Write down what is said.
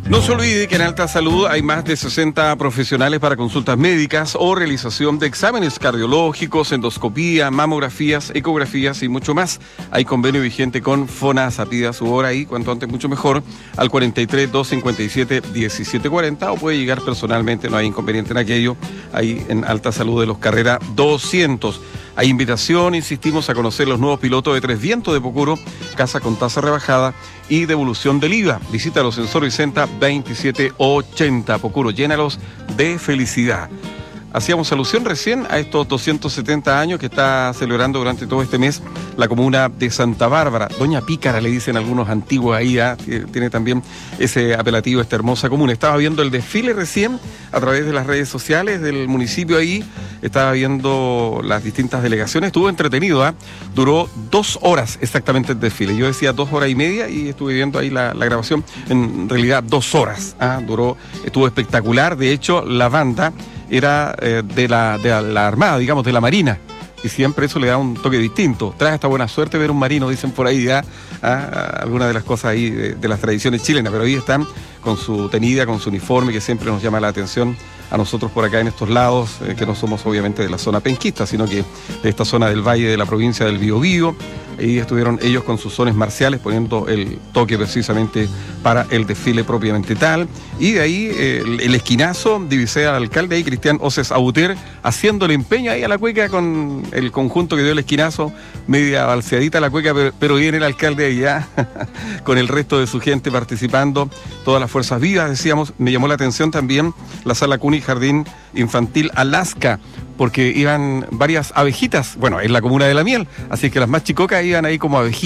No se olvide que en Alta Salud hay más de 60 profesionales para consultas médicas o realización de exámenes cardiológicos, endoscopía, mamografías, ecografías y mucho más. Hay convenio vigente con FONASA. Pida su hora ahí, cuanto antes mucho mejor, al 43 257 1740 o puede llegar personalmente, no hay inconveniente en aquello, ahí en Alta Salud de los Carrera 200. Hay invitación, insistimos, a conocer los nuevos pilotos de Tres Vientos de Pocuro, casa con tasa rebajada y devolución del IVA. Visítalos en Sor Vicenta 2780 Pocuro, llénalos de felicidad. Hacíamos alusión recién a estos 270 años que está celebrando durante todo este mes la comuna de Santa Bárbara. Doña Pícara le dicen algunos antiguos ahí, tiene también ese apelativo, esta hermosa comuna. Estaba viendo el desfile recién a través de las redes sociales del municipio ahí, estaba viendo las distintas delegaciones, estuvo entretenido, duró 2 horas exactamente el desfile. Yo decía 2 horas y media y estuve viendo ahí la grabación, en realidad 2 horas, estuvo espectacular. De hecho, la banda era de la Armada, digamos, de la Marina, y siempre eso le da un toque distinto. Trae esta buena suerte ver un marino, dicen por ahí algunas de las cosas ahí de las tradiciones chilenas, pero ahí están con su tenida, con su uniforme, que siempre nos llama la atención a nosotros por acá en estos lados, que no somos obviamente de la zona penquista, sino que de esta zona del valle de la provincia del Biobío. Ahí estuvieron ellos con sus sones marciales poniendo el toque precisamente para el desfile propiamente tal. Y de ahí el esquinazo, divisé al alcalde ahí, Cristian Oces Abuter, haciendo el empeño ahí a la cueca con el conjunto que dio el esquinazo, media balseadita la cueca, pero viene el alcalde allá con el resto de su gente participando, todas las fuerzas vivas, decíamos. Me llamó la atención también la sala cuna y jardín infantil Alaska, porque iban varias abejitas, bueno, es la comuna de la miel, así que las más chicocas iban ahí como abejitas.